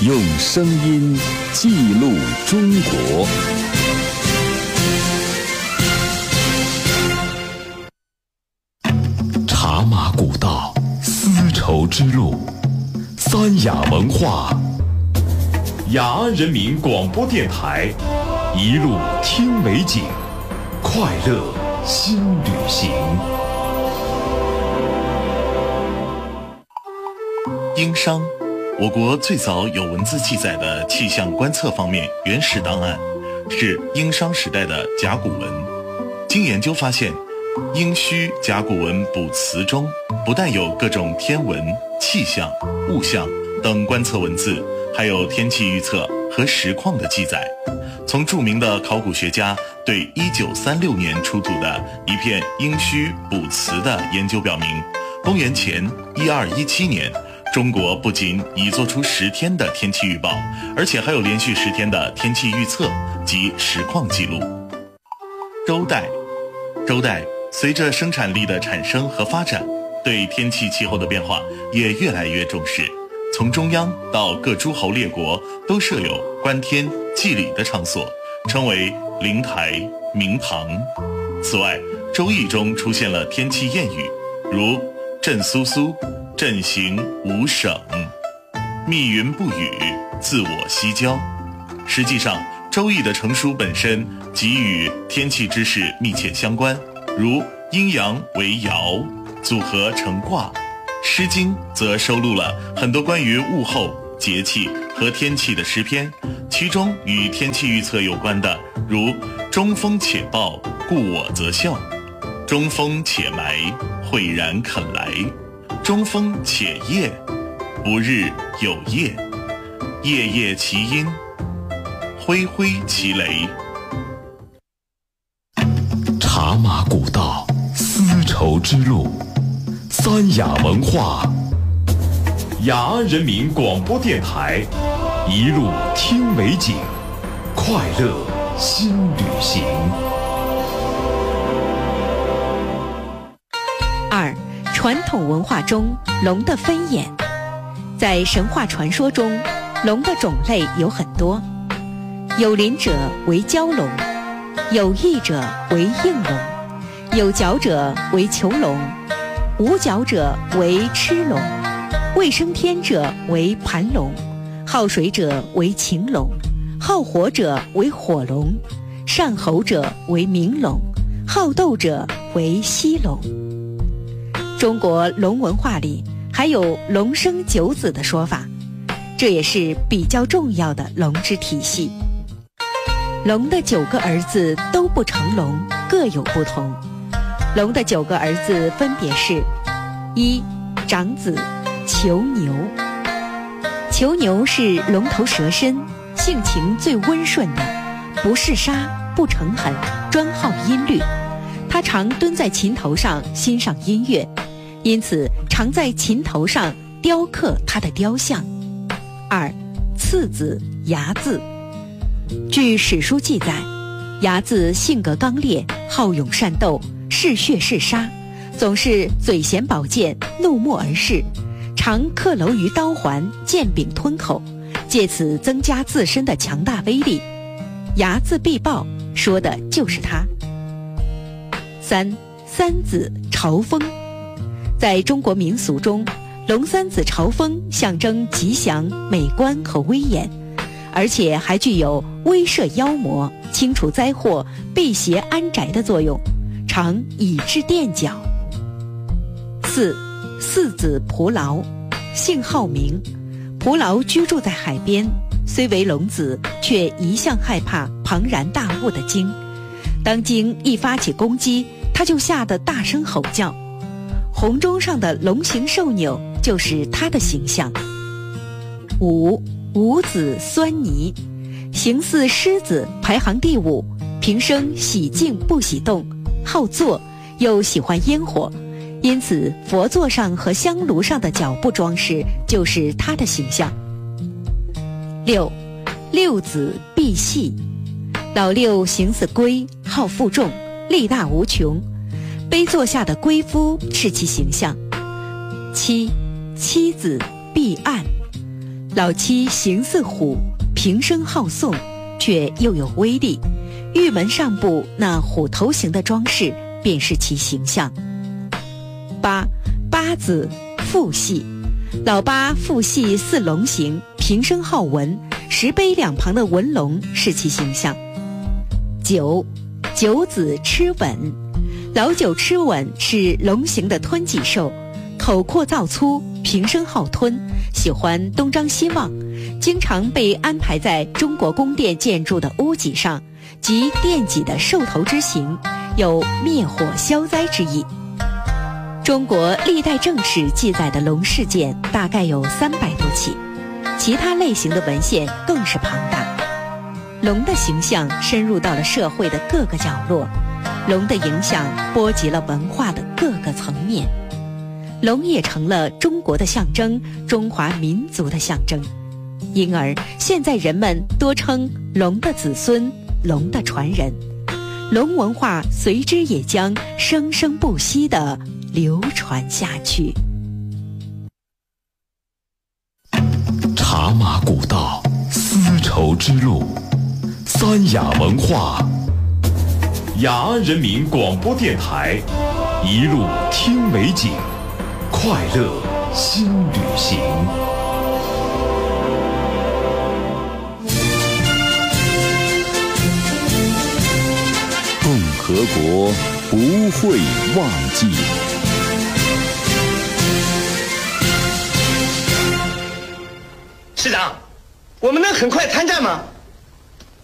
用声音记录中国。茶马古道，丝绸之路，三雅文化，雅安人民广播电台，一路听美景，快乐新旅行。 殷商，我国最早有文字记载的气象观测方面原始档案，是殷商时代的甲骨文。经研究发现，殷墟甲骨文卜辞中不但有各种天文、气象、物象等观测文字，还有天气预测和实况的记载。从著名的考古学家对1936年出土的一片殷墟卜辞的研究表明，公元前1217年，中国不仅已做出10天的天气预报，而且还有连续10天的天气预测及实况记录。周代随着生产力的产生和发展，对天气气候的变化也越来越重视。从中央到各诸侯列国都设有观天祭礼的场所，称为灵台、明堂。此外，《周易》中出现了天气谚语，如震苏苏，震行无省，密云不雨，自我西郊。实际上，《周易》的成书本身即与天气之事密切相关，如阴阳为爻，组合成卦。《诗经》则收录了很多关于物候、节气和天气的诗篇，其中与天气预测有关的，如中风且暴，故我则笑；中风且埋，晦然肯来；中风且夜，不日有夜；夜夜其阴，恢恢其雷。 茶马古道，丝绸之路，三雅文化，雅安人民广播电台，一路听美景，快乐新旅行。 2. 传统文化中龙的分演。在神话传说中，龙的种类有很多，有鳞者为蛟龙，有翼者为应龙，有角者为囚龙，无角者为螭龙，未生天者为盘龙，好水者为禽龙，好火者为火龙，善吼者为鸣龙，好斗者为犀龙。中国龙文化里还有龙生九子的说法，这也是比较重要的龙之体系。龙的9个儿子都不成龙，各有不同。龙的9个儿子分别是：一、长子囚牛。囚牛是龙头蛇身，性情最温顺的，不嗜杀，不成狠，专好音律。他常蹲在琴头上欣赏音乐，因此常在琴头上雕刻他的雕像。2. 次子睚眦。据史书记载，睚眦性格刚烈，好勇善斗，嗜血嗜杀，总是嘴衔宝剑，怒目而视，常刻楼于刀环，剑柄吞口，借此增加自身的强大威力。睚眦必报，说的就是他。3. 三子朝风。在中国民俗中，龙三子朝风象征吉祥、美观和威严，而且还具有威慑妖魔、清除灾祸、辟邪安宅的作用，常以制垫脚。4. 四子蒲牢。姓浩名，蒲牢居住在海边，虽为龙子，却一向害怕庞然大物的鲸。当鲸一发起攻击，他就吓得大声吼叫。红钟上的龙形兽钮就是他的形象。5. 五子狻猊。形似狮子，排行第5，平生喜静不喜动，好坐，又喜欢烟火，因此佛座上和香炉上的脚部装饰就是他的形象。6. 六子赑屃。老六形似龟，好负重，力大无穷，碑座下的龟夫是其形象。7. 妻子赑案。 老七形似虎，平声好诵，却又有威力。玉门上部那虎头形的装饰便是其形象。八子父系，老八父系似龙形，平声好文，石碑两旁的文龙是其形象。九子吃吻，老九吃吻是龙形的吞脊兽，口阔造粗，平声好吞，喜欢东张西望，经常被安排在中国宫殿建筑的屋脊上，即殿脊的兽头之形，有灭火消灾之意。中国历代正史记载的龙事件大概有300多起，其他类型的文献更是庞大。龙的形象深入到了社会的各个角落，龙的影响波及了文化的各个层面，龙也成了中国的象征，中华民族的象征。因而现在人们多称龙的子孙，龙的传人，龙文化随之也将生生不息地流传下去。 茶马古道，丝绸之路，三雅文化，雅安人民广播电台，一路听美景，快乐新旅行。 共和国不会忘记。 师长，我们能很快参战吗？